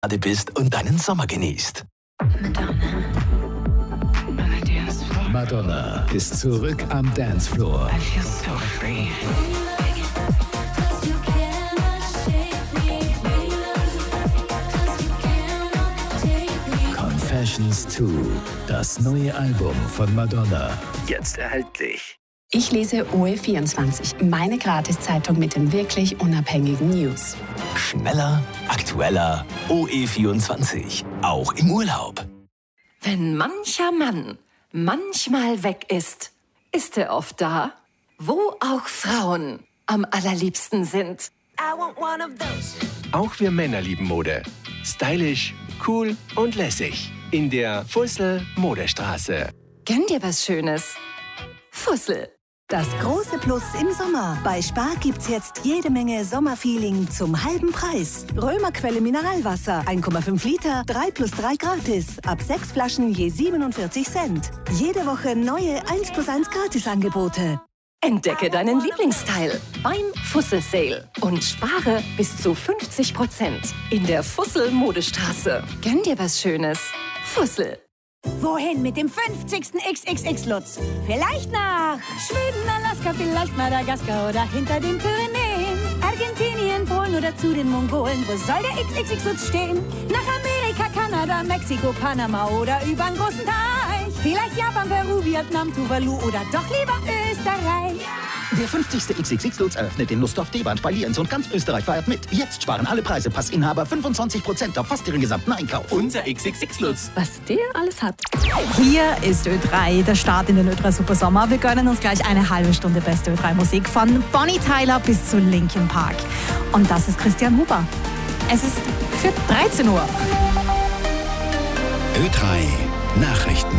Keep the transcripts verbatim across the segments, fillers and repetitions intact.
bist und deinen Sommer genießt. Madonna ist zurück am Dancefloor. I feel so free. Confessions zwei, das neue Album von Madonna, jetzt erhältlich. Ich lese O E vierundzwanzig, meine Gratiszeitung mit den wirklich unabhängigen News. Schneller, aktueller, O E vierundzwanzig, auch im Urlaub. Wenn mancher Mann manchmal weg ist, ist er oft da, wo auch Frauen am allerliebsten sind. Auch wir Männer lieben Mode. Stylisch, cool und lässig. In der Fussel Modestraße. Gönn dir was Schönes. Fussel. Das große Plus im Sommer. Bei Spar gibt's jetzt jede Menge Sommerfeeling zum halben Preis. Römerquelle Mineralwasser, eins Komma fünf Liter, drei plus drei gratis. Ab sechs Flaschen je siebenundvierzig Cent. Jede Woche neue eins plus eins Gratisangebote. Entdecke deinen Lieblingsteil beim Fussel Sale und spare bis zu fünfzig Prozent in der Fussel Modestraße. Gönn dir was Schönes. Fussel. Wohin mit dem fünfzigsten X X X-Lutz? Vielleicht nach Schweden, Alaska, vielleicht Madagaskar oder hinter den Pyrenäen. Argentinien, Polen oder zu den Mongolen. Wo soll der X X X-Lutz stehen? Nach Amerika, Kanada, Mexiko, Panama oder über einen großen Teich. Vielleicht Japan, Peru, Vietnam, Tuvalu oder doch lieber Österreich. Der fünfzigste X X X-Lutz eröffnet in Lustdorf, Deband bei Lienz und ganz Österreich feiert mit. Jetzt sparen alle Preise Passinhaber fünfundzwanzig Prozent auf fast ihren gesamten Einkauf. Unser X X X-Lutz. Was der alles hat. Hier ist Ö drei, der Start in den Ö drei Supersommer. Wir gönnen uns gleich eine halbe Stunde beste Ö drei Musik von Bonnie Tyler bis zu Linkin Park. Und das ist Christian Huber. Es ist für dreizehn Uhr. Ö drei Nachrichten.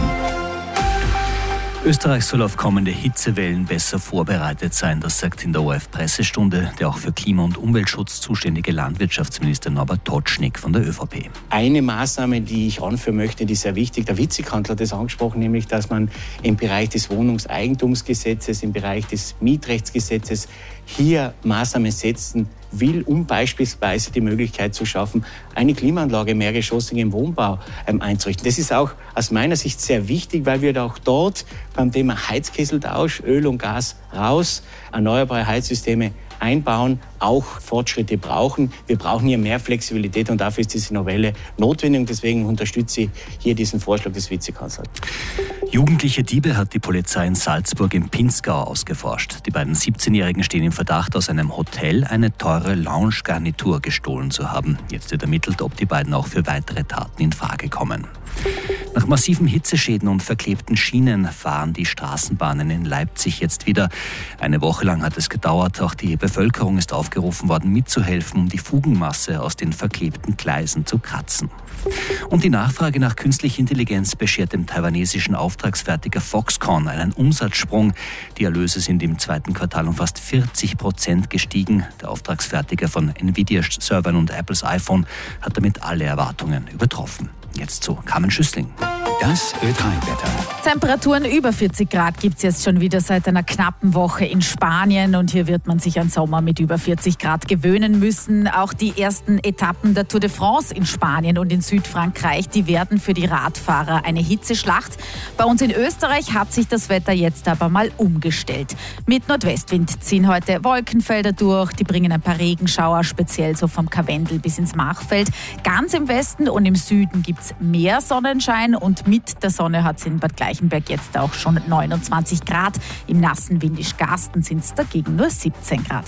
Österreich soll auf kommende Hitzewellen besser vorbereitet sein, das sagt in der O R F-Pressestunde der auch für Klima- und Umweltschutz zuständige Landwirtschaftsminister Norbert Totschnig von der ÖVP. Eine Maßnahme, die ich anführen möchte, die ist sehr wichtig. Der Vizekanzler hat das angesprochen, nämlich, dass man im Bereich des Wohnungseigentumsgesetzes, im Bereich des Mietrechtsgesetzes hier Maßnahmen setzen will, um beispielsweise die Möglichkeit zu schaffen, eine Klimaanlage mehrgeschossig im Wohnbau ähm, einzurichten. Das ist auch aus meiner Sicht sehr wichtig, weil wir auch dort beim Thema Heizkesseltausch, Öl und Gas raus, erneuerbare Heizsysteme einbauen, auch Fortschritte brauchen. Wir brauchen hier mehr Flexibilität und dafür ist diese Novelle notwendig und deswegen unterstütze ich hier diesen Vorschlag des Vizekanzlers. Jugendliche Diebe hat die Polizei in Salzburg im Pinzgau ausgeforscht. Die beiden siebzehnjährigen stehen im Verdacht, aus einem Hotel eine teure Lounge-Garnitur gestohlen zu haben. Jetzt wird ermittelt, ob die beiden auch für weitere Taten in Frage kommen. Nach massiven Hitzeschäden und verklebten Schienen fahren die Straßenbahnen in Leipzig jetzt wieder. Eine Woche lang hat es gedauert. Auch die Bevölkerung ist aufgerufen worden, mitzuhelfen, um die Fugenmasse aus den verklebten Gleisen zu kratzen. Und die Nachfrage nach künstlicher Intelligenz beschert dem taiwanesischen Auftragsfertiger Foxconn einen Umsatzsprung. Die Erlöse sind im zweiten Quartal um fast vierzig Prozent gestiegen. Der Auftragsfertiger von Nvidia-Servern und Apples iPhone hat damit alle Erwartungen übertroffen. Jetzt zu Carmen Schüssling. Das Ö drei Wetter. Temperaturen über vierzig Grad gibt es jetzt schon wieder seit einer knappen Woche in Spanien und hier wird man sich an Sommer mit über vierzig Grad gewöhnen müssen. Auch die ersten Etappen der Tour de France in Spanien und in Südfrankreich, die werden für die Radfahrer eine Hitzeschlacht. Bei uns in Österreich hat sich das Wetter jetzt aber mal umgestellt. Mit Nordwestwind ziehen heute Wolkenfelder durch, die bringen ein paar Regenschauer, speziell so vom Karwendel bis ins Machfeld. Ganz im Westen und im Süden gibt es mehr Sonnenschein und mit der Sonne hat es in Bad Gleichenberg jetzt auch schon neunundzwanzig Grad. Im nassen Windisch-Garsten sind es dagegen nur siebzehn Grad.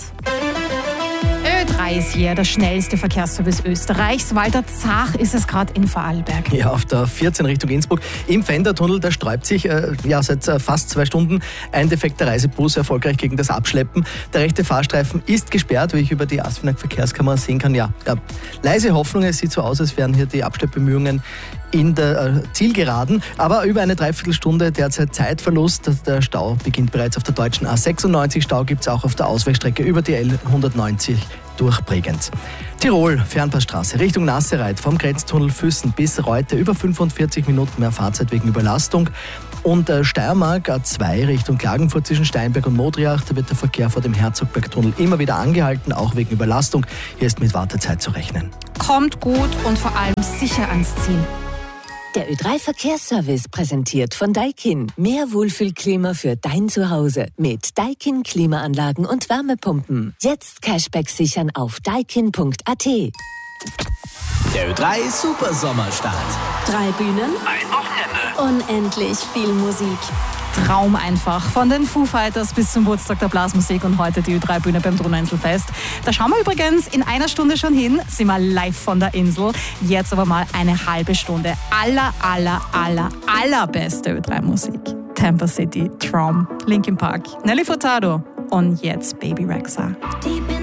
Ö drei ist hier der schnellste Verkehrsservice Österreichs. Walter Zach ist es gerade in Vorarlberg. Ja, auf der vierzehn Richtung Innsbruck. Im Fendertunnel, da sträubt sich äh, ja, seit äh, fast zwei Stunden ein defekter Reisebus erfolgreich gegen das Abschleppen. Der rechte Fahrstreifen ist gesperrt, wie ich über die Asfinag Verkehrskamera sehen kann. Ja, ja, leise Hoffnung, es sieht so aus, als wären hier die Abschleppbemühungen in der äh, Zielgeraden, aber über eine Dreiviertelstunde derzeit Zeitverlust. Der Stau beginnt bereits auf der deutschen A sechsundneunzig. Stau gibt es auch auf der Ausweichstrecke über die L hundertneunzig durch Bregenz. Tirol, Fernpassstraße, Richtung Nassereit, vom Grenztunnel Füssen bis Reute über fünfundvierzig Minuten mehr Fahrzeit wegen Überlastung. Und äh, Steiermark A zwei Richtung Klagenfurt zwischen Steinberg und Modriach, da wird der Verkehr vor dem Herzogbergtunnel immer wieder angehalten, auch wegen Überlastung. Hier ist mit Wartezeit zu rechnen. Kommt gut und vor allem sicher ans Ziel. Der Ö drei Verkehrsservice präsentiert von Daikin. Mehr Wohlfühlklima für dein Zuhause mit Daikin Klimaanlagen und Wärmepumpen. Jetzt Cashback sichern auf daikin punkt a t. Der Ö drei Super Sommerstart. Drei Bühnen, Ein Wochenende. unendlich viel Musik. Traum einfach. Von den Foo Fighters bis zum Geburtstag der Blasmusik und heute die Ö drei Bühne beim Donauinselfest. Da schauen wir übrigens in einer Stunde schon hin, sind wir live von der Insel. Jetzt aber mal eine halbe Stunde aller, aller, aller, allerbeste Ö drei Musik. Tampa City, Traum, Linkin Park, Nelly Furtado und jetzt Baby Rexha. Deep in